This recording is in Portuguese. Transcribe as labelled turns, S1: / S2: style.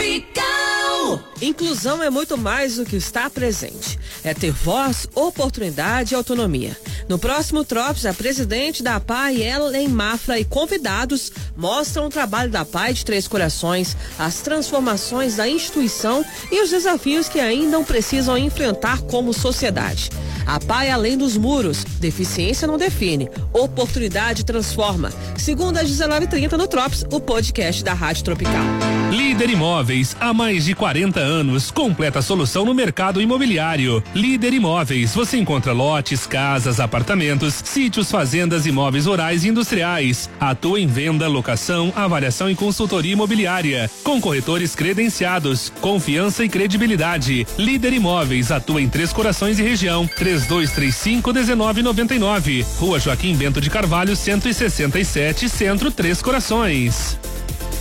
S1: Tropical.
S2: Inclusão é muito mais do que estar presente. É ter voz, oportunidade e autonomia. No próximo Trops, a presidente da APAI, Ellen Mafra, e convidados mostram o trabalho da APAI de Três Corações, as transformações da instituição e os desafios que ainda precisam enfrentar como sociedade. APAI além dos muros. Deficiência não define. Oportunidade transforma. Segunda às 19h30 no Trops, o podcast da Rádio Tropical.
S3: Líder Imóveis, há mais de 40 anos, completa solução no mercado imobiliário. Líder Imóveis, você encontra lotes, casas, apartamentos, sítios, fazendas, imóveis rurais e industriais. Atua em venda, locação, avaliação e consultoria imobiliária. Com corretores credenciados, confiança e credibilidade. Líder Imóveis, atua em Três Corações e região. 3235-1999. Rua Joaquim Bento de Carvalho, 167, Centro, Três Corações.